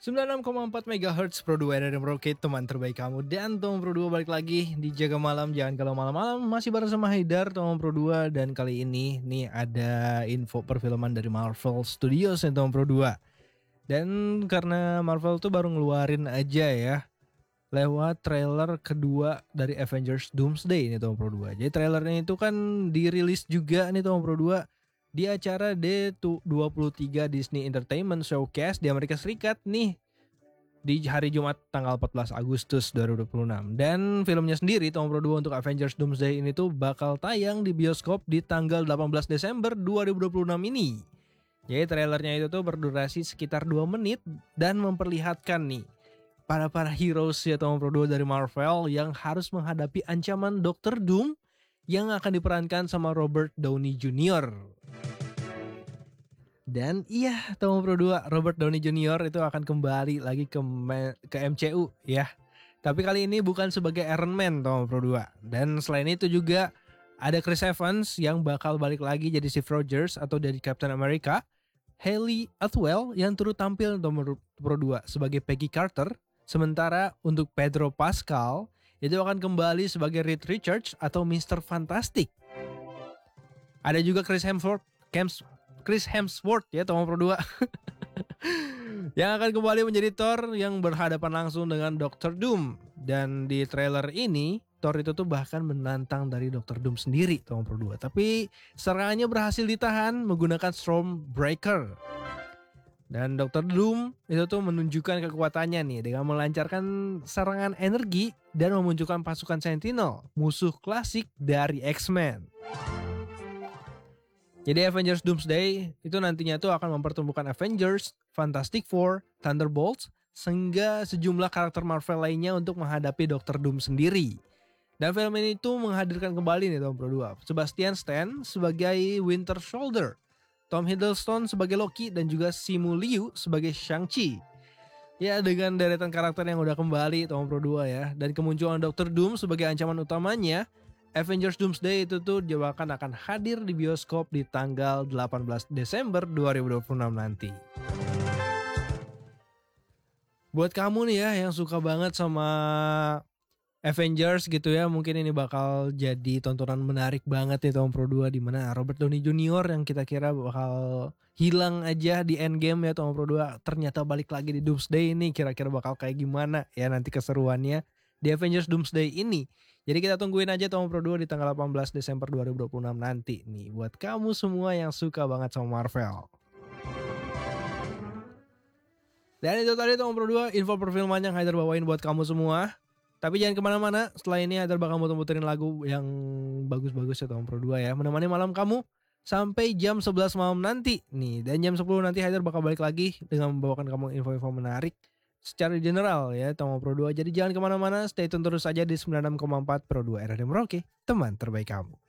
96,4 MHz Pro 2 RRM Rocket, teman terbaik kamu. Dan Tom Pro 2 balik lagi di Jaga Malam. Jangan kalau malam-malam, masih bareng sama Haidar, Tom Pro 2. Dan kali ini nih ada info perfilman dari Marvel Studios nih Tom Pro 2. Dan karena Marvel tuh baru ngeluarin aja ya, lewat trailer kedua dari Avengers Doomsday ini Tom Pro 2. Jadi trailernya itu kan dirilis juga nih Tom Pro 2 di acara D23 Disney Entertainment Showcase di Amerika Serikat nih di hari Jumat tanggal 14 Agustus 2026. Dan filmnya sendiri Tom Pro 2 untuk Avengers Doomsday ini tuh bakal tayang di bioskop di tanggal 18 Desember 2026 ini. Jadi trailernya itu tuh berdurasi sekitar 2 menit dan memperlihatkan nih para heroes ya Tom Pro 2 dari Marvel yang harus menghadapi ancaman Dr. Doom yang akan diperankan sama Robert Downey Jr. Dan iya Tom Pro 2, Robert Downey Jr. itu akan kembali lagi ke MCU ya. Tapi kali ini bukan sebagai Iron Man Tom Pro 2. Dan selain itu juga ada Chris Evans yang bakal balik lagi jadi Steve Rogers atau dari Captain America. Hayley Atwell yang turut tampil Tom Pro 2 sebagai Peggy Carter. Sementara untuk Pedro Pascal itu akan kembali sebagai Reed Richards atau Mr. Fantastic. Ada juga Chris Hemsworth ya Tom Pro 2 yang akan kembali menjadi Thor yang berhadapan langsung dengan Dr. Doom. Dan di trailer ini Thor itu tuh bahkan menantang dari Dr. Doom sendiri Tom Pro 2. Tapi serangannya berhasil ditahan menggunakan Stormbreaker. Dan Dr. Doom itu tuh menunjukkan kekuatannya nih dengan melancarkan serangan energi dan memunculkan pasukan Sentinel, musuh klasik dari X-Men. Jadi Avengers Doomsday itu nantinya tuh akan mempertemukan Avengers, Fantastic Four, Thunderbolts, sehingga sejumlah karakter Marvel lainnya untuk menghadapi Dr. Doom sendiri. Dan film ini tuh menghadirkan kembali nih Tom Pro 2, Sebastian Stan sebagai Winter Soldier, Tom Hiddleston sebagai Loki, dan juga Simu Liu sebagai Shang-Chi. Ya dengan deretan karakter yang udah kembali Tom Pro 2 ya, dan kemunculan Dr. Doom sebagai ancaman utamanya, Avengers Doomsday itu tuh dijadwalkan akan hadir di bioskop di tanggal 18 Desember 2026 nanti. Buat kamu nih ya yang suka banget sama Avengers gitu ya, mungkin ini bakal jadi tontonan menarik banget nih Tom Pro 2, di mana Robert Downey Jr. yang kita kira bakal hilang aja di Endgame ya Tom Pro 2 ternyata balik lagi di Doomsday ini. Kira-kira bakal kayak gimana ya nanti keseruannya di Avengers Doomsday ini. Jadi kita tungguin aja Tom Pro 2 di tanggal 18 Desember 2026 nanti nih buat kamu semua yang suka banget sama Marvel. Dan itu tadi Tom Pro 2 info perfilman yang Haidar bawain buat kamu semua. Tapi jangan kemana-mana, setelah ini Haidar bakal muter-muterin lagu yang bagus-bagus ya Tom Pro 2 ya, menemani malam kamu sampai jam 11 malam nanti nih. Dan jam 10 nanti Haidar bakal balik lagi dengan membawakan kamu info-info menarik secara general ya Tom Pro 2. Jadi jangan kemana-mana, stay tune terus aja di 96,4 Pro 2 RRM Rocket, teman terbaik kamu.